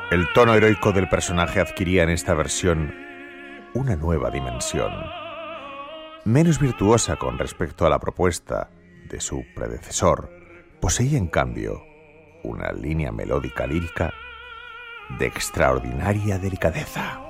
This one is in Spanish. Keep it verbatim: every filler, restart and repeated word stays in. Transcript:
El tono heroico del personaje adquiría en esta versión una nueva dimensión, menos virtuosa con respecto a la propuesta de su predecesor. Poseía, en cambio, una línea melódica lírica de extraordinaria delicadeza.